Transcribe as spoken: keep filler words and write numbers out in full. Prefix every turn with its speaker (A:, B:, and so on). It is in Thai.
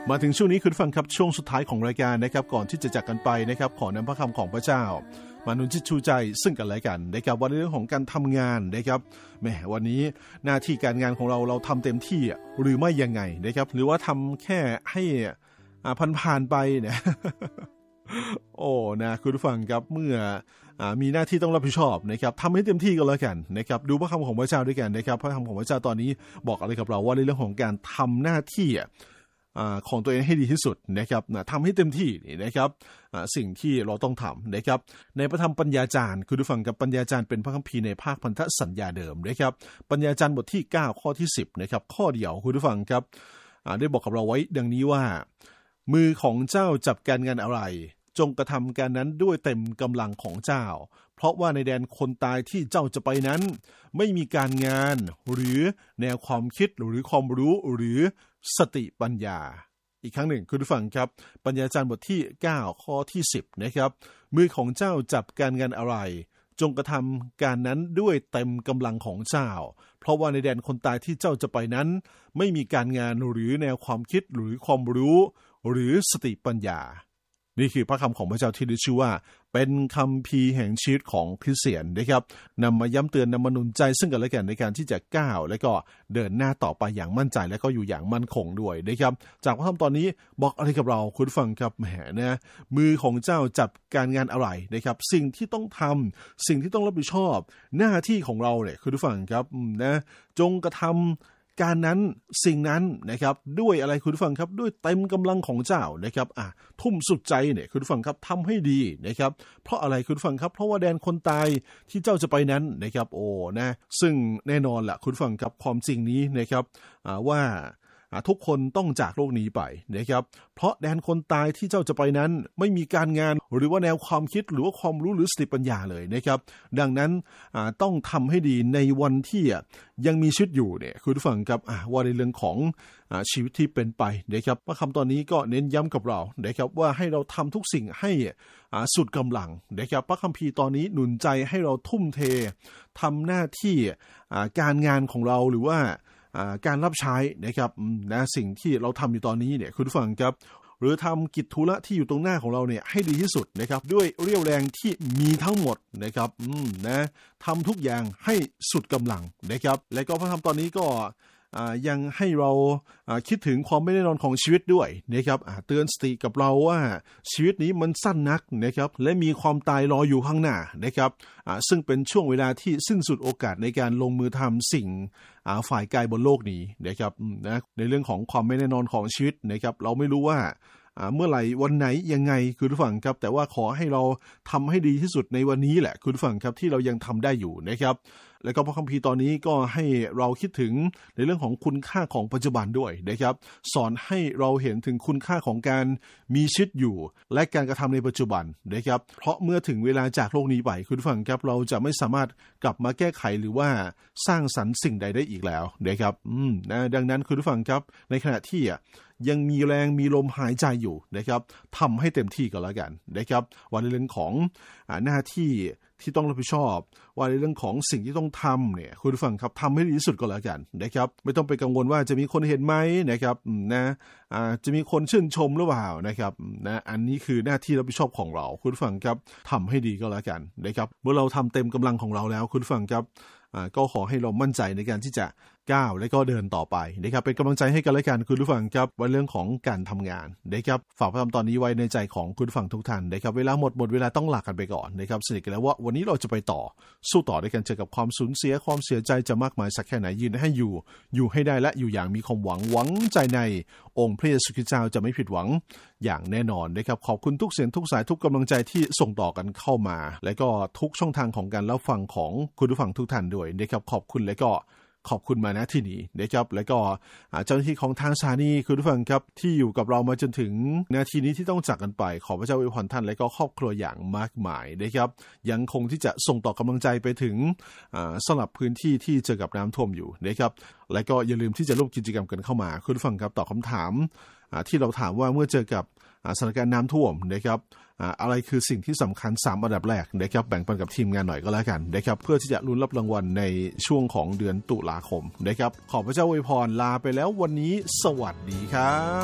A: มาถึงช่วงนี้คุณฟังครับช่วงสุดท้ายของรายการนะครับก่อนที่จะจากกันไปนะครับขอนำพระคำของพระเจ้ามาหนุนจิตชูใจซึ่งกันและกันนะครับว่าในเรื่องของการทำงานนะครับแหมวันนี้หน้าที่การงานของเราเราทำเต็มที่หรือไม่ยังไงนะครับหรือว่าทำแค่ให้ผ่านผ่านไปเนี่ย โอ้นะคุณฟังครับเมื่อมีหน้าที่ต้องรับผิดชอบนะครับทำให้เต็มที่ก็แล้วกันนะครับดูพระคำของพระเจ้าด้วยกันนะครับพระคำของพระเจ้าตอนนี้บอกอะไรกับเราว่าในเรื่องของการทำหน้าที่ของตัวเองให้ดีที่สุดนะครับทำให้เต็มที่นะครับสิ่งที่เราต้องทำนะครับในพระธรรมปัญญาจารย์คุณผู้ฟังกับปัญญาจารย์เป็นพระคัมภีร์ในภาคพันธสัญญาเดิมนะครับปัญญาจารย์บทที่เก้าข้อที่สิบนะครับข้อเดียวคุณผู้ฟังครับได้บอกกับเราไว้ดังนี้ว่ามือของเจ้าจับการงานอะไรจงกระทำการนั้นด้วยเต็มกำลังของเจ้าเพราะว่าในแดนคนตายที่เจ้าจะไปนั้นไม่มีการงานหรือแนวความคิดหรือความรู้หรือสติปัญญาอีกครั้งหนึ่งคุณผู้ฟังครับปัญญาจารย์บทที่เก้าข้อที่สิบนะครับมือของเจ้าจับการงานอะไรจงกระทำการนั้นด้วยเต็มกำลังของเจ้าเพราะว่าในแดนคนตายที่เจ้าจะไปนั้นไม่มีการงานหรือแนวความคิดหรือความรู้หรือสติปัญญานี่คือพระคำของพระเจ้าที่ได้ชื่อว่าเป็นคัมภีร์แห่งชีวิตของคริสเตียนนะครับนำมาย้ำเตือนนำมาหนุนใจซึ่งกันและกันในการที่จะก้าวและก็เดินหน้าต่อไปอย่างมั่นใจและก็อยู่อย่างมั่นคงด้วยนะครับจากพระคำตอนนี้บอกอะไรกับเราคุณฟังครับแหมนะมือของเจ้าจับการงานอะไรนะครับสิ่งที่ต้องทำสิ่งที่ต้องรับผิดชอบหน้าที่ของเราเนี่ยคุณฟังครับนะจงกระทำการนั้นสิ่งนั้นนะครับด้วยอะไรคุณผู้ฟังครับด้วยเต็มกำลังของเจ้านะครับอ่ะทุ่มสุดใจเนี่ยคุณผู้ฟังครับทำให้ดีนะครับเพราะอะไรคุณผู้ฟังครับเพราะว่าแดนคนตายที่เจ้าจะไปนั้นนะครับโอ้นะซึ่งแน่นอนแหละคุณผู้ฟังครับความจริงนี้นะครับอ่าว่าทุกคนต้องจากโลกนี้ไปนะครับเพราะแดนคนตายที่เจ้าจะไปนั้นไม่มีการงานหรือว่าแนวความคิดหรือว่าความรู้หรือสติปัญญาเลยนะครับดังนั้นต้องทำให้ดีในวันที่ยังมีชีวิตอยู่เนี่ยคุณผู้ฟังครับว่าในเรื่องของชีวิตที่เป็นไปนะครับพระคำตอนนี้ก็เน้นย้ำกับเรานะครับว่าให้เราทำทุกสิ่งให้สุดกำลังนะครับพระคัมภีร์ตอนนี้หนุนใจให้เราทุ่มเททำหน้าที่การงานของเราหรือว่าการรับใช้นะครับนะสิ่งที่เราทำอยู่ตอนนี้เนี่ยคุณผู้ฟังครับหรือทำกิจธุระที่อยู่ตรงหน้าของเราเนี่ยให้ดีที่สุดนะครับด้วยเรี่ยวแรงที่มีทั้งหมดนะครับนะทำทุกอย่างให้สุดกำลังนะครับและก็พระธรรมตอนนี้ก็ยังให้เราคิดถึงความไม่แน่นอนของชีวิตด้วยนะครับเตือนสติกับเราว่าชีวิตนี้มันสั้นนักนะครับและมีความตายรออยู่ข้างหน้านะครับซึ่งเป็นช่วงเวลาที่สิ้นสุดโอกาสในการลงมือทำสิ่งฝ่ายกายบนโลกนี้นะครับนะในเรื่องของความไม่แน่นอนของชีวิตนะครับเราไม่รู้ว่าเมื่อไหร่วันไหนยังไงคุณผู้ฟังครับแต่ว่าขอให้เราทำให้ดีที่สุดในวันนี้แหละคุณผู้ฟังครับที่เรายังทำได้อยู่นะครับแล้วก็พระคัมภีร์ตอนนี้ก็ให้เราคิดถึงในเรื่องของคุณค่าของปัจจุบันด้วยนะครับสอนให้เราเห็นถึงคุณค่าของการมีชีวิตอยู่และการกระทำในปัจจุบันนะครับเพราะเมื่อถึงเวลาจากโลกนี้ไปคุณผู้ฟังครับเราจะไม่สามารถกลับมาแก้ไขหรือว่าสร้างสรรค์สิ่งใดได้อีกแล้วนะครับอืมนะดังนั้นคุณผู้ฟังครับในขณะที่ยังมีแรงมีลมหายใจอยู่นะครับทำให้เต็มที่ก็แล้วกันนะครับว่าในเรื่องของหน้าที่ที่ต้องรับผิดชอบว่าในเรื่องของสิ่งที่ต้องทำเนี่ยคุณผู้ฟังครับทำให้ดีที่สุดก็แล้วกันนะครับไม่ต้องไปกังวลว่าจะมีคนเห็นไหมนะครับนะจะมีคนชื่นชมหรือเปล่านะครับนะอันนี้คือหน้าที่รับผิดชอบของเราคุณผู้ฟังครับทำให้ดีก็แล้วกันนะครับเมื่อเราทำเต็มกำลังของเราแล้วคุณผู้ฟังครับก็ขอให้เรามั่นใจในการที่จะก้าวและก็เดินต่อไปนะครับเป็นกำลังใจให้กันและกันคุณผู้ฟังครับว่าเรื่องของการทำงานนะครับฝากพระธรรมตอนนี้ไว้ในใจของคุณผู้ฟังทุกท่านนะครับเวลาหมดหมดเวลาต้องลากันไปก่อนนะครับสนิทกันแล้วว่าวันนี้เราจะไปต่อสู้ต่อด้วยกันเจอกับความสูญเสียความเสียใจจะมากมายสักแค่ไหนยืนให้อยู่อยู่ให้ได้และอยู่อย่างมีความหวังหวังใจในองค์พระเยซูคริสต์เจ้าจะไม่ผิดหวังอย่างแน่นอนนะครับขอบคุณทุกเสียงทุกสายทุกกำลังใจที่ส่งต่อกันเข้ามาและก็ทุกช่องทางของการรับฟังของคุณผู้ฟังทุกท่านด้วยนะครับขอบคุณและก็ขอบคุณมาณที่นี้นะครับและก็เจ้าหน้าที่ของทางสถานีคุณผู้ฟังครับที่อยู่กับเรามาจนถึงนาทีนี้ที่ต้องจากกันไปขอพระเจ้าอวยพรท่านและก็ครอบครัวอย่างมากมายนะครับยังคงที่จะส่งต่อกำลังใจไปถึงสำหรับพื้นที่ที่เจอกับน้ำท่วมอยู่นะครับและก็อย่าลืมที่จะร่วมกิจกรรมกันเข้ามาคุณผู้ฟังครับตอบคำถามที่เราถามว่าเมื่อเจอกับสถานการณ์น้ำท่วมนะครับอะไรคือสิ่งที่สำคัญสามอันดับแรกนะครับแบ่งปันกับทีมงานหน่อยก็แล้วกันนะครับเพื่อที่จะลุ้นรับรางวัลในช่วงของเดือนตุลาคมนะครับขอพระเจ้าอวยพรลาไปแล้ววันนี้สวัสดีครับ